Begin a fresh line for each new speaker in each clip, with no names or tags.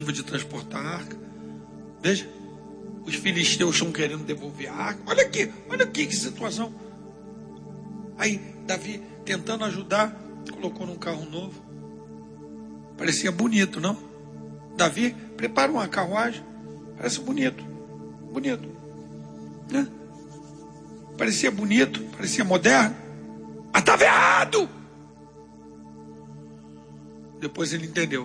impossível de transportar a arca. Veja, os filisteus estão querendo devolver a arca. Olha aqui que situação. Aí Davi, tentando ajudar, colocou num carro novo. Parecia bonito, não? Davi prepara uma carruagem. Parece bonito. Bonito, né? Parecia bonito, parecia moderno. Mas estava errado. Depois ele entendeu.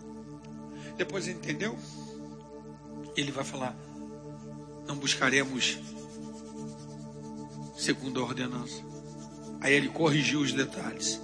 Ele vai falar: não buscaremos segundo a ordenança. Aí ele corrigiu os detalhes.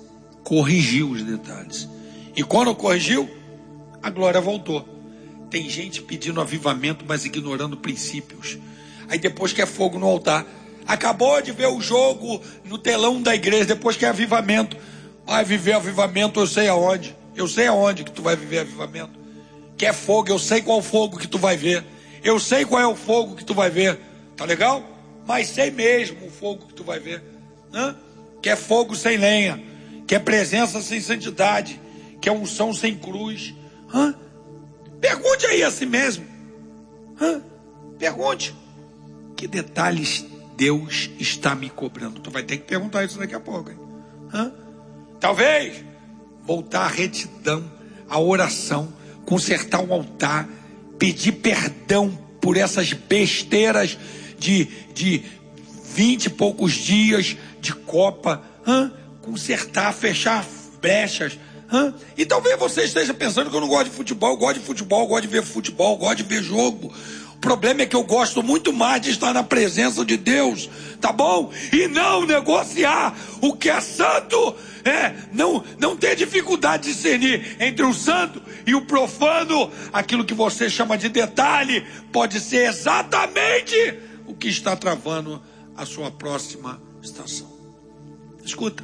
E quando corrigiu, a glória voltou. Tem gente pedindo avivamento, mas ignorando princípios. Aí depois quer fogo no altar. Acabou de ver o jogo no telão da igreja, depois quer avivamento. Vai viver avivamento, eu sei aonde. Eu sei aonde que tu vai viver avivamento. Quer fogo, eu sei qual fogo que tu vai ver. Eu sei qual é o fogo que tu vai ver. Tá legal? Mas sei mesmo o fogo que tu vai ver. Quer fogo sem lenha. Quer presença sem santidade. Quer unção sem cruz. Pergunte aí a si mesmo. Pergunte. Que detalhes Deus está me cobrando? Tu vai ter que perguntar isso daqui a pouco, hein? Talvez voltar à retidão, à oração, consertar um altar, pedir perdão por essas besteiras de 20 e poucos dias de Copa, consertar, fechar brechas. E talvez você esteja pensando que eu não gosto de futebol. Eu gosto de futebol, eu gosto de ver futebol, eu gosto de ver jogo. O problema é que eu gosto muito mais de estar na presença de Deus, tá bom? E não negociar o que é santo, não ter dificuldade de discernir entre o santo e o profano. Aquilo que você chama de detalhe pode ser exatamente o que está travando a sua próxima estação. Escuta,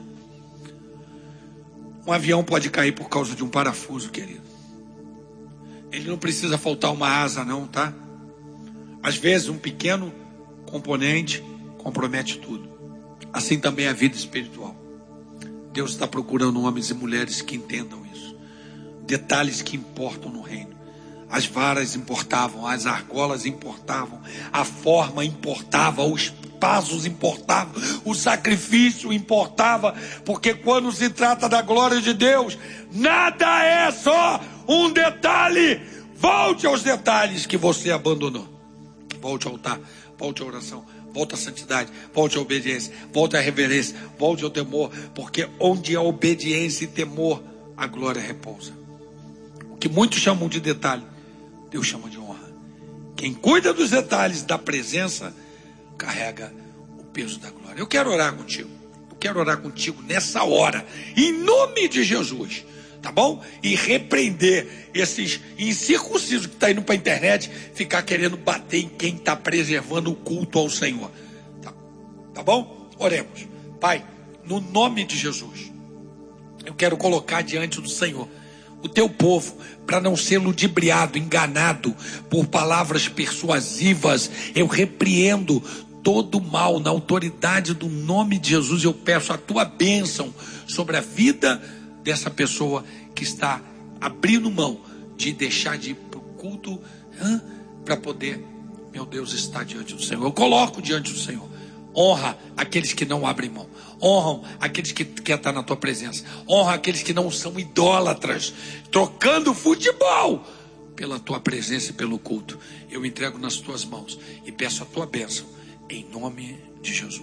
um avião pode cair por causa de um parafuso, querido. Ele não precisa faltar uma asa não, tá? Às vezes um pequeno componente compromete tudo. Assim também é a vida espiritual. Deus está procurando homens e mulheres que entendam isso. Detalhes que importam no reino. As varas importavam, as argolas importavam, a forma importava, os passos importavam, o sacrifício importava, porque quando se trata da glória de Deus, nada é só um detalhe. Volte aos detalhes que você abandonou. Volte ao altar, volte à oração, volte à santidade, volte à obediência, volte à reverência, volte ao temor, porque onde há obediência e temor, a glória repousa. O que muitos chamam de detalhe, Deus chama de honra. Quem cuida dos detalhes da presença, carrega o peso da glória. Eu quero orar contigo nessa hora, em nome de Jesus. Tá bom? E repreender esses incircuncisos que está indo para a internet, ficar querendo bater em quem está preservando o culto ao Senhor. Tá bom? Oremos. Pai, no nome de Jesus, eu quero colocar diante do Senhor o teu povo, para não ser ludibriado, enganado por palavras persuasivas. Eu repreendo todo mal na autoridade do nome de Jesus. Eu peço a tua bênção sobre a vida dessa pessoa que está abrindo mão de deixar de ir para o culto, para poder, meu Deus, estar diante do Senhor. Eu coloco diante do Senhor. Honra aqueles que não abrem mão. Honram aqueles que querem estar na tua presença. Honra aqueles que não são idólatras, trocando futebol pela tua presença e pelo culto. Eu entrego nas tuas mãos e peço a tua bênção, em nome de Jesus.